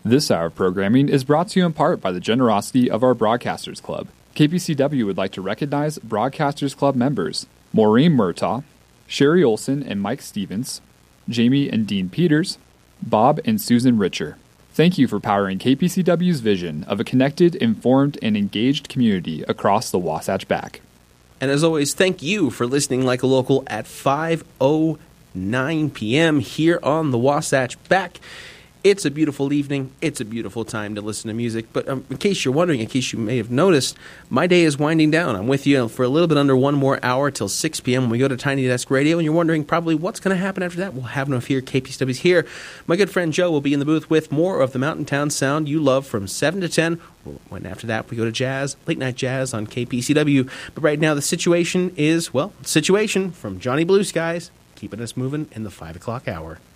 This hour of programming is brought to you in part by the generosity of our Broadcasters Club. KPCW would like to recognize Broadcasters Club members Maureen Murtaugh, Sherry Olson and Mike Stevens, Jamie and Dean Peters, Bob and Susan Richer. Thank you for powering KPCW's vision of a connected, informed, and engaged community across the Wasatch Back. And as always, thank you for listening like a local at 5:09 p.m. here on the Wasatch Back. It's a beautiful evening. It's a beautiful time to listen to music. But in case you're wondering, in case you may have noticed, my day is winding down. I'm with you for a little bit under one more hour till 6 p.m. when we go to Tiny Desk Radio. And you're wondering probably what's going to happen after that. We'll have no fear. KPCW's here. My good friend Joe will be in the booth with more of the Mountain Town sound you love from 7 to 10. When after that, we go to jazz, late night jazz on KPCW. But right now, the situation is, well, situation from Johnny Blue Skies, keeping us moving in the 5 o'clock hour.